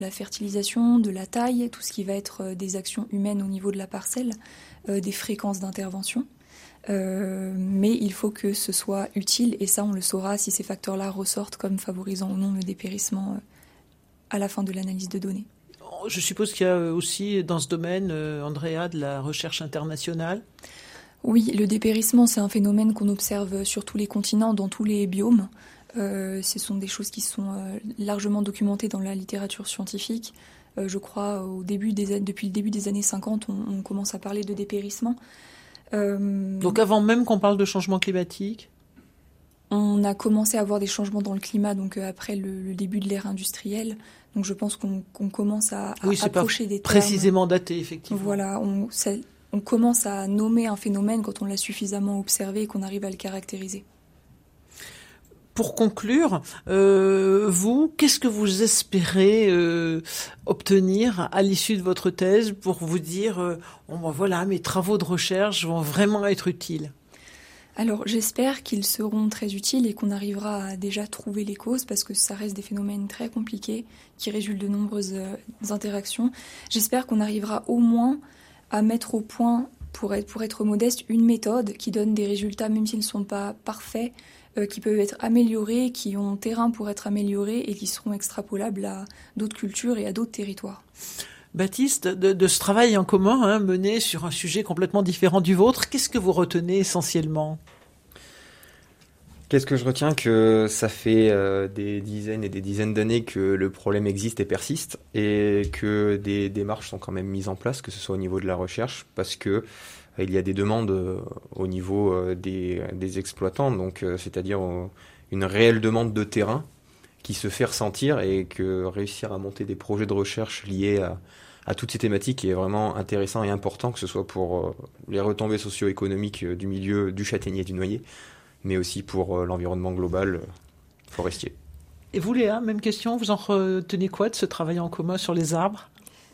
la fertilisation, de la taille, tout ce qui va être des actions humaines au niveau de la parcelle, des fréquences d'intervention. Mais il faut que ce soit utile et ça on le saura si ces facteurs-là ressortent comme favorisant ou non le dépérissement à la fin de l'analyse de données. Je suppose qu'il y a aussi dans ce domaine, Andrea, de la recherche internationale. Oui, le dépérissement c'est un phénomène qu'on observe sur tous les continents, dans tous les biomes. Ce sont des choses qui sont largement documentées dans la littérature scientifique. Je crois depuis le début des années 50 on commence à parler de dépérissement. Donc avant même qu'on parle de changement climatique, on a commencé à avoir des changements dans le climat donc après le début de l'ère industrielle. Donc je pense qu'on commence à approcher des termes. Précisément daté, effectivement. Voilà, on commence à nommer un phénomène quand on l'a suffisamment observé et qu'on arrive à le caractériser. Pour conclure, vous, qu'est-ce que vous espérez obtenir à l'issue de votre thèse pour vous dire voilà, mes travaux de recherche vont vraiment être utiles? Alors j'espère qu'ils seront très utiles et qu'on arrivera à déjà trouver les causes parce que ça reste des phénomènes très compliqués qui résultent de nombreuses interactions. J'espère qu'on arrivera au moins à mettre au point, pour être modeste, une méthode qui donne des résultats même s'ils ne sont pas parfaits, qui peuvent être améliorés, qui ont terrain pour être améliorés et qui seront extrapolables à d'autres cultures et à d'autres territoires. Baptiste, de ce travail en commun mené sur un sujet complètement différent du vôtre, qu'est-ce que vous retenez essentiellement? Qu'est-ce que je retiens? Que ça fait des dizaines et des dizaines d'années que le problème existe et persiste et que des démarches sont quand même mises en place, que ce soit au niveau de la recherche, parce que il y a des demandes au niveau des exploitants, donc c'est-à-dire une réelle demande de terrain qui se fait ressentir et que réussir à monter des projets de recherche liés à toutes ces thématiques est vraiment intéressant et important, que ce soit pour les retombées socio-économiques du milieu du châtaignier et du noyer, mais aussi pour l'environnement global forestier. Et vous, Léa, même question, vous en retenez quoi de ce travail en commun sur les arbres?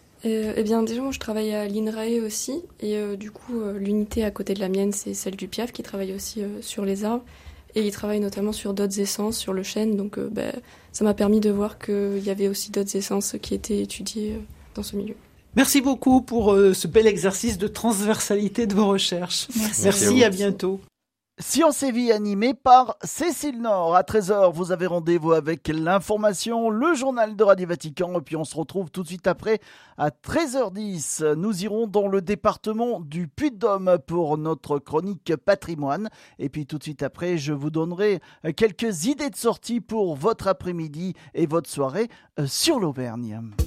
Eh bien, déjà, moi, je travaille à l'INRAE aussi, et du coup, l'unité à côté de la mienne, c'est celle du PIAF, qui travaille aussi sur les arbres, et il travaille notamment sur d'autres essences, sur le chêne, donc ça m'a permis de voir qu'il y avait aussi d'autres essences qui étaient étudiées dans ce milieu. Merci beaucoup pour ce bel exercice de transversalité de vos recherches. Merci, à bientôt. Science et Vie animé par Cécile Nord. À 13h, vous avez rendez-vous avec l'information, le journal de Radio Vatican. Et puis on se retrouve tout de suite après à 13h10. Nous irons dans le département du Puy-de-Dôme pour notre chronique patrimoine. Et puis tout de suite après, je vous donnerai quelques idées de sortie pour votre après-midi et votre soirée sur l'Auvergne.